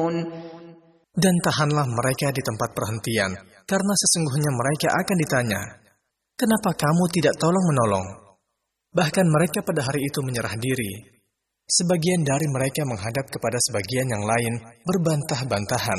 Dan tahanlah mereka di tempat perhentian, karena sesungguhnya mereka akan ditanya, kenapa kamu tidak tolong-menolong? Bahkan mereka pada hari itu menyerah diri. Sebagian dari mereka menghadap kepada sebagian yang lain berbantah-bantahan.